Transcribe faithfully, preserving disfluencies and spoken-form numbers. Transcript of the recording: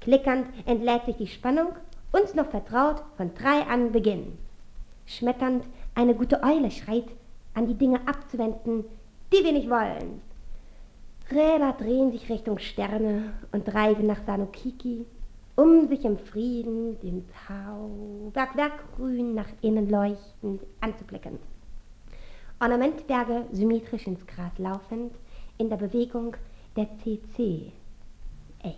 Klickernd entlädt sich die Spannung, uns noch vertraut von drei an Beginn. Schmetternd eine gute Eule schreit, an die Dinge abzuwenden, die wir nicht wollen. Räder drehen sich Richtung Sterne und reisen nach Sanukiki, um sich im Frieden dem Tau, Bergwerkgrün nach innen leuchtend anzublicken. Ornamentberge symmetrisch ins Gras laufend, in der Bewegung der C C.